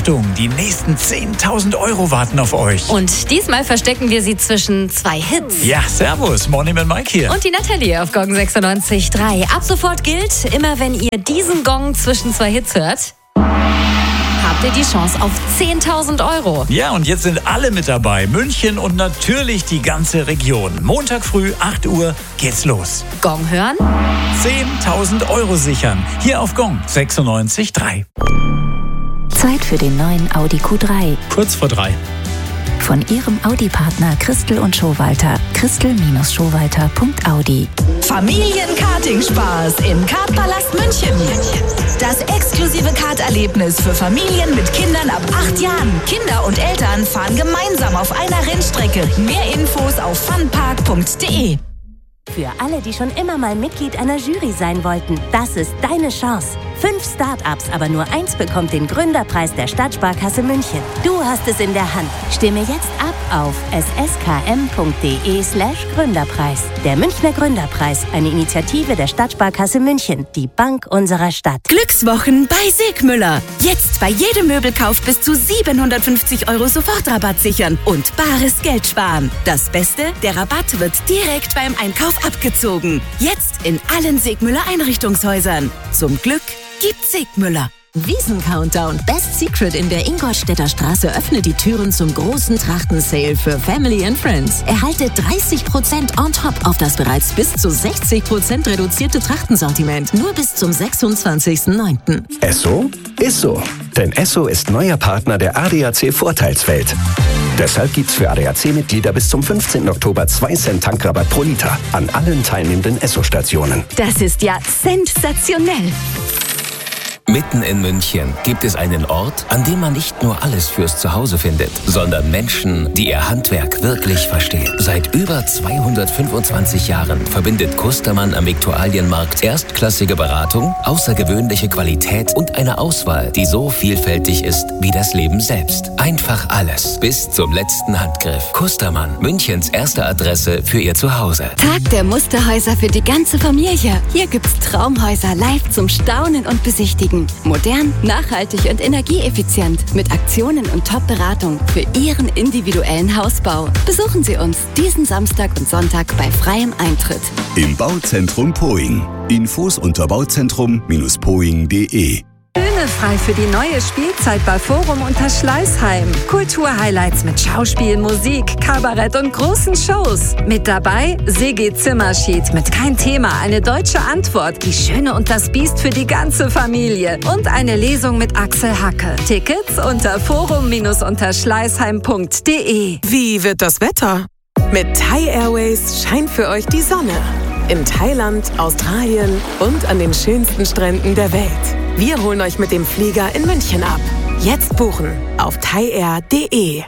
Achtung, die nächsten 10.000 € warten auf euch. Und diesmal verstecken wir sie zwischen 2 Hits. Ja, servus, Morning mit Mike hier. Und die Natalie auf Gong 96.3. Ab sofort gilt, immer wenn ihr diesen Gong zwischen 2 Hits hört, habt ihr die Chance auf 10.000 €. Ja, und jetzt sind alle mit dabei. München und natürlich die ganze Region. Montag früh, 8 Uhr, geht's los. Gong hören, 10.000 € sichern. Hier auf Gong 96.3. Zeit für den neuen Audi Q3. Kurz vor 3. Von Ihrem Audi-Partner Christel und Schowalter. Christel-Schowalter.audi. Familienkarting-Spaß im Kartpalast München. Das exklusive Karterlebnis für Familien mit Kindern ab 8 Jahren. Kinder und Eltern fahren gemeinsam auf einer Rennstrecke. Mehr Infos auf funpark.de. Für alle, die schon immer mal Mitglied einer Jury sein wollten, das ist deine Chance. 5 Start-ups, aber nur 1 bekommt den Gründerpreis der Stadtsparkasse München. Du hast es in der Hand. Stimme jetzt ab auf sskm.de/Gründerpreis. Der Münchner Gründerpreis, eine Initiative der Stadtsparkasse München, die Bank unserer Stadt. Glückswochen bei Segmüller. Jetzt bei jedem Möbelkauf bis zu 750 € Sofortrabatt sichern und bares Geld sparen. Das Beste, der Rabatt wird direkt beim Einkauf abgezogen. Jetzt in allen Segmüller Einrichtungshäusern. Zum Glück gibt Segmüller. Wiesen-Countdown Best Secret in der Ingolstädter Straße öffnet die Türen zum großen Trachten-Sale für Family and Friends. Erhalte 30% on top auf das bereits bis zu 60% reduzierte Trachtensortiment. Nur bis zum 26.09. Esso ist so. Denn Esso ist neuer Partner der ADAC Vorteilswelt. Deshalb gibt's für ADAC-Mitglieder bis zum 15. Oktober 2 Cent Tankrabatt pro Liter an allen teilnehmenden Esso-Stationen. Das ist ja sensationell. Mitten in München gibt es einen Ort, an dem man nicht nur alles fürs Zuhause findet, sondern Menschen, die ihr Handwerk wirklich verstehen. Seit über 225 Jahren verbindet Kustermann am Viktualienmarkt erstklassige Beratung, außergewöhnliche Qualität und eine Auswahl, die so vielfältig ist wie das Leben selbst. Einfach alles, bis zum letzten Handgriff. Kustermann, Münchens erste Adresse für ihr Zuhause. Tag der Musterhäuser für die ganze Familie. Hier gibt's Traumhäuser live zum Staunen und Besichtigen. Modern, nachhaltig und energieeffizient. Mit Aktionen und Top-Beratung für Ihren individuellen Hausbau. Besuchen Sie uns diesen Samstag und Sonntag bei freiem Eintritt. Im Bauzentrum Poing. Infos unter bauzentrum-poing.de. Bühne frei für die neue Spielzeit bei Forum unter Schleißheim. Kulturhighlights mit Schauspiel, Musik, Kabarett und großen Shows. Mit dabei Sigi Zimmerschied mit Kein Thema, eine deutsche Antwort, Die Schöne und das Biest für die ganze Familie und eine Lesung mit Axel Hacke. Tickets unter forum-unterschleißheim.de. Wie wird das Wetter? Mit Thai Airways scheint für euch die Sonne. In Thailand, Australien und an den schönsten Stränden der Welt. Wir holen euch mit dem Flieger in München ab. Jetzt buchen auf thaiair.de.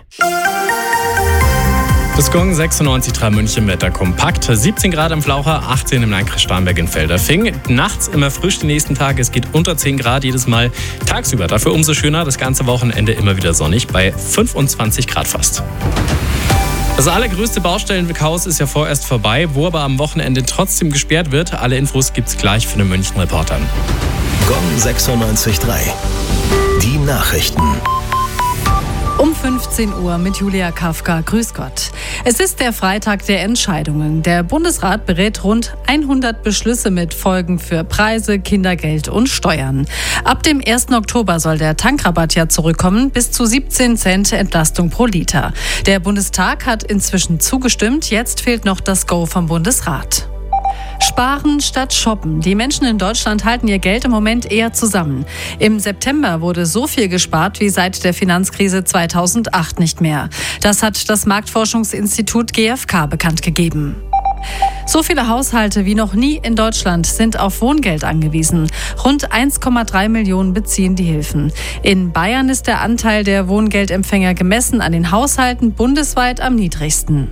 Das Gong 96.3 München Wetter kompakt. 17 Grad am Flaucher, 18 im Landkreis Starnberg in Felderfing. Nachts immer frisch die nächsten Tage. Es geht unter 10 Grad jedes Mal tagsüber. Dafür umso schöner. Das ganze Wochenende immer wieder sonnig bei 25 Grad fast. Das allergrößte Baustellenchaos ist ja vorerst vorbei, wo aber am Wochenende trotzdem gesperrt wird. Alle Infos gibt's gleich von den München-Reportern. Gong 96.3. Die Nachrichten. Um 15 Uhr mit Julia Kafka. Grüß Gott. Es ist der Freitag der Entscheidungen. Der Bundesrat berät rund 100 Beschlüsse mit Folgen für Preise, Kindergeld und Steuern. Ab dem 1. Oktober soll der Tankrabatt ja zurückkommen, bis zu 17 Cent Entlastung pro Liter. Der Bundestag hat inzwischen zugestimmt, jetzt fehlt noch das Go vom Bundesrat. Sparen statt shoppen. Die Menschen in Deutschland halten ihr Geld im Moment eher zusammen. Im September wurde so viel gespart wie seit der Finanzkrise 2008 nicht mehr. Das hat das Marktforschungsinstitut GfK bekannt gegeben. So viele Haushalte wie noch nie in Deutschland sind auf Wohngeld angewiesen. Rund 1,3 Millionen beziehen die Hilfen. In Bayern ist der Anteil der Wohngeldempfänger gemessen an den Haushalten bundesweit am niedrigsten.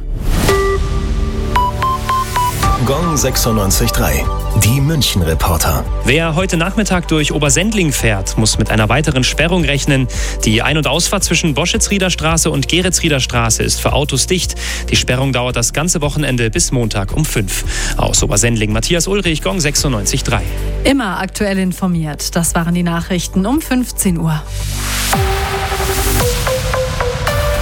Gong 96.3. Die München-Reporter. Wer heute Nachmittag durch Obersendling fährt, muss mit einer weiteren Sperrung rechnen. Die Ein- und Ausfahrt zwischen Boschitzrieder Straße und Geretsrieder Straße ist für Autos dicht. Die Sperrung dauert das ganze Wochenende bis Montag um 5. Aus Obersendling Matthias Ulrich, Gong 96.3. Immer aktuell informiert. Das waren die Nachrichten um 15 Uhr.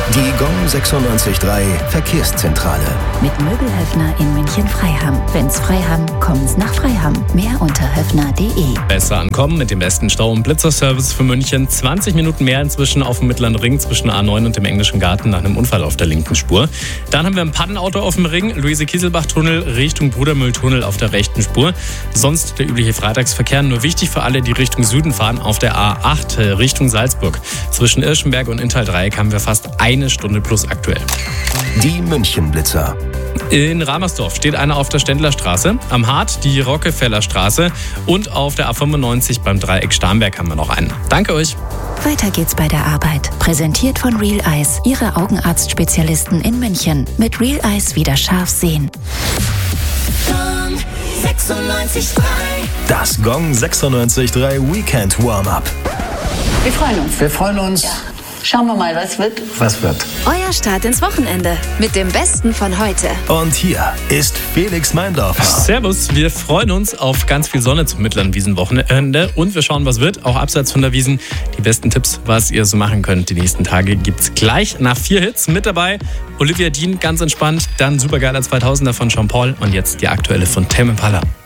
Die Gong 96.3 Verkehrszentrale. Mit Möbelhöfner in München-Freiham. Wenn's Freiham, kommen's nach Freiham. Mehr unter höfner.de. Besser ankommen mit dem besten Stau- und Blitzerservice für München. 20 Minuten mehr inzwischen auf dem Mittleren Ring zwischen A9 und dem Englischen Garten nach einem Unfall auf der linken Spur. Dann haben wir ein Pannenauto auf dem Ring, Luise-Kieselbach-Tunnel Richtung Brudermühltunnel auf der rechten Spur. Sonst der übliche Freitagsverkehr, nur wichtig für alle, die Richtung Süden fahren, auf der A8 Richtung Salzburg. Zwischen Irschenberg und Inntal-Dreieck haben wir fast eine Stunde plus aktuell. Die München-Blitzer. In Ramersdorf steht einer auf der Ständlerstraße, am Hart die Rockefellerstraße und auf der A95 beim Dreieck Starnberg haben wir noch einen. Danke euch. Weiter geht's bei der Arbeit. Präsentiert von Real Eyes, Ihre Augenarztspezialisten in München. Mit Real Eyes wieder scharf sehen. Gong 96.3. Das Gong 96.3 Weekend Warm-Up. Wir freuen uns. Wir freuen uns. Ja. Schauen wir mal, was wird. Was wird? Euer Start ins Wochenende mit dem Besten von heute. Und hier ist Felix Meindorfer. Servus, wir freuen uns auf ganz viel Sonne zum mittleren Wiesenwochenende und wir schauen, was wird, auch abseits von der Wiesn. Die besten Tipps, was ihr so machen könnt die nächsten Tage, gibt's gleich nach 4 Hits. Mit dabei Olivia Dean, ganz entspannt, dann supergeiler 2000er von Jean Paul und jetzt die aktuelle von Tame Impala.